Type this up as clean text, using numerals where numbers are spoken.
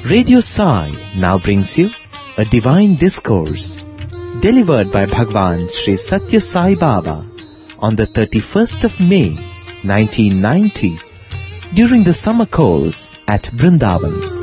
Radio Sai now brings you a divine discourse delivered by Bhagwan Sri Satya Sai Baba on the 31st of May 1990 during the summer course at Vrindavan.